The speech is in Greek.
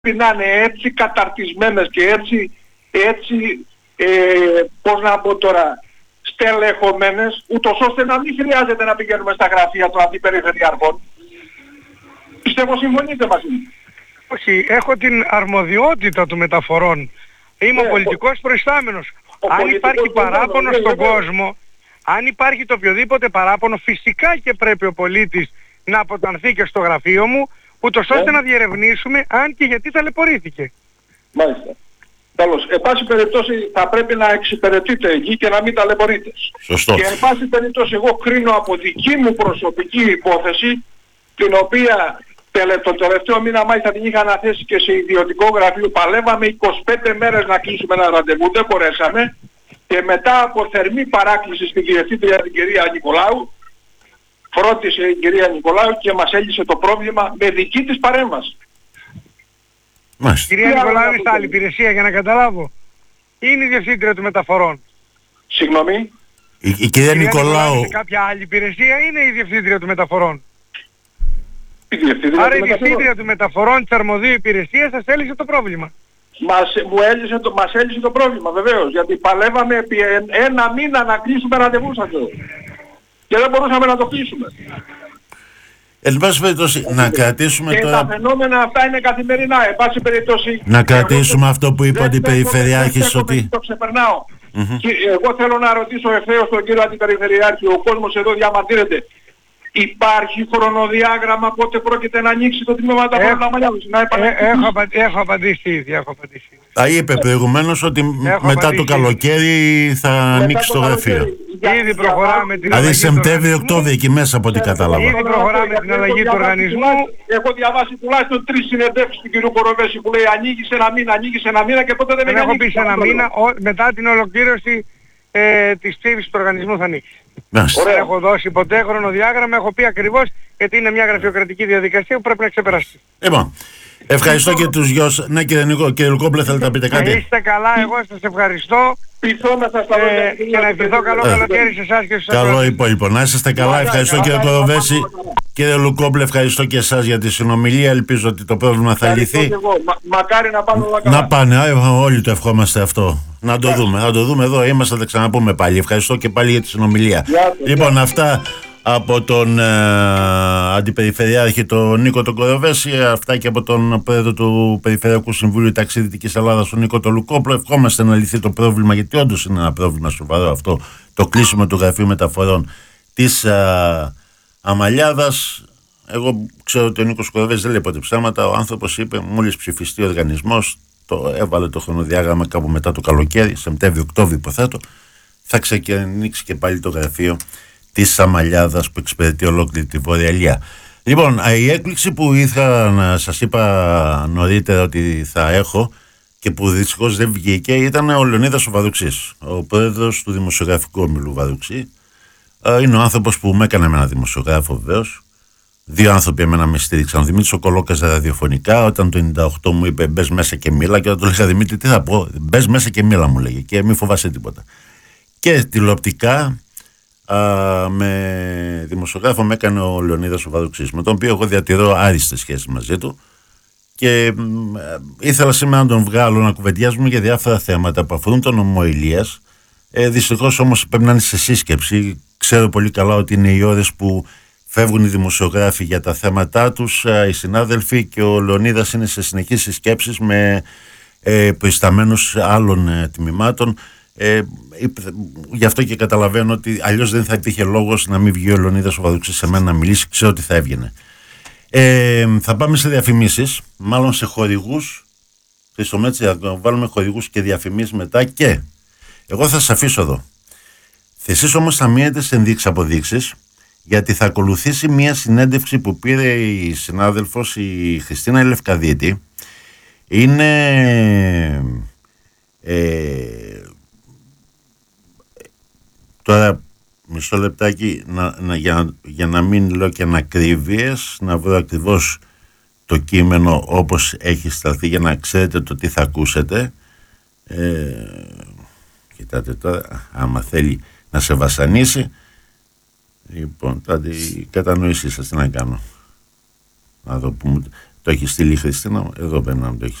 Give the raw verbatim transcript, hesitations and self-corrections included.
να είναι έτσι καταρτισμένες και έτσι, έτσι ε, πώς να πω τώρα, στελεχωμένες, ούτως ώστε να μην χρειάζεται να πηγαίνουμε στα γραφεία των αντιπεριφερειαρχών. Πιστεύω συμφωνείτε μαζί μου. Όχι, έχω την αρμοδιότητα των μεταφορών. Είμαι ναι, ο πολιτικός ο... προϊστάμενος. Ο αν υπάρχει παράπονο ναι, στον ναι, κόσμο, αν υπάρχει το οποιοδήποτε παράπονο, φυσικά και πρέπει ο πολίτης να αποτανθεί και στο γραφείο μου, ούτως ώστε ναι. να διερευνήσουμε αν και γιατί ταλαιπωρήθηκε. Μάλιστα. Καλώς. Εν πάση περιπτώσει θα πρέπει να εξυπηρετείτε εκεί και να μην ταλαιπωρείτε. Σωστό. Και εν πάση περιπτώσει εγώ κρίνω από δική μου προσωπική υπόθεση, την οποία τον τελευταίο μήνα μάλιστα την είχα αναθέσει και σε ιδιωτικό γραφείο. Παλεύαμε είκοσι πέντε μέρες να κλείσουμε ένα ραντεβού, δεν μπορέσαμε. Και μετά από θερμή παράκληση στην διευθύντρια την κυρία Νικολάου, φρόντισε η κυρία Νικολάου και μας έλυσε το πρόβλημα με δική της παρέμβαση. Η κυρία Νικολάου είναι στα άλλη υπηρεσία για να καταλάβω. Είναι η διευθύντρια των μεταφορών. Συγγνώμη. Η, η κυρία, κυρία Νικολάου είναι κάποια άλλη υπηρεσία, είναι η διευθύντρια των μεταφορών. Η διευθύντρια Άρα η διευθύντρια των μεταφορών της αρμοδίου υπηρεσίας σας έλυσε το πρόβλημα. Μας, μου έλυσε το, μας έλυσε το πρόβλημα βεβαίως, γιατί παλεύαμε επί ένα μήνα να κλείσουμε ραντεβού σας εδώ. Και δεν μπορούσαμε να το κλείσουμε. Εν πάση περιπτώσει, να κρατήσουμε και τώρα... τα φαινόμενα αυτά είναι καθημερινά. Εν πάση περιπτώσει... Να κρατήσουμε εγώ, αυτό που είπε ο Αντιπεριφερειάρχης ότι... Το ξεπερνάω. Mm-hmm. Και εγώ θέλω να ρωτήσω ευθέως τον κύριο Αντιπεριφερειάρχη, ο κόσμος εδώ διαμαρτύρεται. Υπάρχει χρονοδιάγραμμα πότε πρόκειται να ανοίξει το τμήμα τα πρώτα μαλλιά να έχω, απα, έχω απαντήσει ήδη, έχω απαντήσει. Τα είπε προηγουμένως ότι έχω μετά απαντήσει. Το καλοκαίρι θα μετά ανοίξει το, το γραφείο. Ήδη προχωράμε την δηλαδή Σεπτέμβριο-Οκτώβριο εκεί μέσα από ό,τι κατάλαβα. Ήδη προχωράμε την αλλαγή του οργανισμού. Έχω διαβάσει τουλάχιστον τρεις συνεντεύξεις του κ. Κοροβέση που λέει ανοίγει σε ένα μήνα, ανοίγει σε ένα μήνα και τότε δεν έχει ανοίξει. Έχω πει σε ένα μήνα, μετά την ολοκλήρωση ε, της ψήφισης του οργανισμού θα ανοίξει. Δεν έχω δώσει ποτέ χρονοδιάγραμμα, έχω πει ακριβώς γιατί είναι μια γραφειοκρατική διαδικασία που πρέπει να ξεπεραστεί. Λοιπόν, ευχαριστώ και τους δυο σας. Ναι κύριε Νικό, κύριε Λουκόμπλε, θέλετε να πείτε κάτι? Είστε καλά, εγώ σας ευχαριστώ. Ε, και να ευχηθώ καλό καλοκαίρι σε εσάς και στους άλλους. Καλό υπόλοιπο, να είσαστε καλά, ευχαριστώ κύριε Κοροβέση. Κύριε Λουκόμπλε, ευχαριστώ και εσάς για τη συνομιλία, ελπίζω ότι το πρόβλημα θα λυθεί. Μα, μακάρι να πάνε όλα καλά. Να πάνε, όλοι το ευχόμαστε αυτό. Να το δούμε, να το δούμε εδώ, είμαστε, θα τα ξαναπούμε πάλι. Ευχαριστώ και πάλι για τη συνομιλία. Λοιπόν, αυτά από τον ε, Αντιπεριφερειάρχη τον Νίκο τον Κοροβέση, αυτά και από τον πρόεδρο του Περιφερειακού Συμβουλίου Ταξιδιωτικής Ελλάδας τον Νίκο τον Λουκόπλο. Ευχόμαστε να λυθεί το πρόβλημα, γιατί όντως είναι ένα πρόβλημα σοβαρό αυτό, το κλείσιμο του Γραφείου Μεταφορών της ε, Αμαλιάδας. Εγώ ξέρω ότι ο Νίκος Κοροβέσης δεν λέει ποτέ ψέματα. Ο άνθρωπος είπε μόλις ψηφιστεί ο οργανισμός, το έβαλε το χρονοδιάγραμμα κάπου μετά το καλοκαίρι, Σεπτέμβριο-Οκτώβριο υποθέτω, θα ξεκινήσει και πάλι το γραφείο της Αμαλιάδας που εξυπηρετεί ολόκληρη τη Βόρεια Ηλία. Λοιπόν, η έκπληξη που ήθελα να σας είπα νωρίτερα ότι θα έχω και που δυστυχώς δεν βγήκε ήταν ο Λεωνίδας ο Βαρουξής, ο πρόεδρος του Δημοσιογραφικού Ομίλου Βαρουξή. Είναι ο άνθρωπος που με έκανε με ένα δημοσιογράφο βεβαίως. Δύο άνθρωποι εμένα με στήριξαν. Ο Δημήτρης ο Κολόκας ραδιοφωνικά, όταν το ενενήντα οκτώ μου είπε μπες μέσα και μίλα, και όταν του έλεγα Δημήτρη, τι θα πω, μπες μέσα και μίλα, μου λέγε, και μη φοβάσαι τίποτα. Και τηλεοπτικά α, με δημοσιογράφο με έκανε ο Λεωνίδας ο Βαρουξής, με τον οποίο εγώ διατηρώ άριστες σχέσεις μαζί του. Και ε, ήθελα σήμερα να τον βγάλω να κουβεντιάζουμε για διάφορα θέματα που αφορούν τον νομό Ηλίας. Ε, δυστυχώς όμως πρέπει να είναι σε σύσκεψη. Ξέρω πολύ καλά ότι είναι οι ώρες που φεύγουν οι δημοσιογράφοι για τα θέματά τους, οι συνάδελφοι, και ο Λεωνίδας είναι σε συνεχείς συσκέψεις με ε, προϊσταμένους άλλων ε, τμήματων. Ε, γι' αυτό και καταλαβαίνω ότι αλλιώς δεν θα υπήρχε λόγος να μην βγει ο Λεωνίδας ο Βαρουξής σε μένα να μιλήσει, ξέρω ότι θα έβγαινε. Ε, θα πάμε σε διαφημίσεις, μάλλον σε χορηγούς. Χρυσομέτρη, θα βάλουμε χορηγούς και διαφημίσεις μετά, και εγώ θα σας αφήσω εδώ. Εσείς όμως θα μείνετε σε ενδείξεις αποδείξεις, γιατί θα ακολουθήσει μια συνέντευξη που πήρε η συνάδελφος η Χριστίνα Λευκαδίτη. Είναι ε, τώρα μισό λεπτάκι να, να, για, για να μην λέω και ανακρίβειες, να βρω ακριβώς το κείμενο όπως έχει σταλθεί για να ξέρετε το τι θα ακούσετε. ε, κοιτάτε τώρα, άμα θέλει να σε βασανίσει. Λοιπόν, τώρα η κατανόησή σας τι να κάνω. Να δω που μου... Το έχει στείλει η Χριστίνα, εδώ πρέπει να το έχει